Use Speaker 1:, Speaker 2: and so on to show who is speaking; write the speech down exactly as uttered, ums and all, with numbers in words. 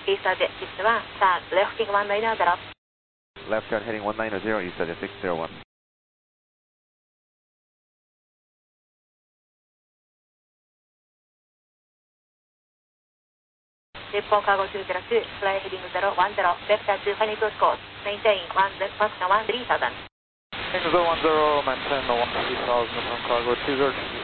Speaker 1: Eastern six one, turn left heading one nine zero.
Speaker 2: Left turn heading one nine zero, Eastern six zero one.
Speaker 1: Nippon Cargo two zero two, fly heading zero one zero, vector to final course, maintain one one three thousand.
Speaker 3: zero one zero, maintain one three thousand, Nippon Cargo two zero two.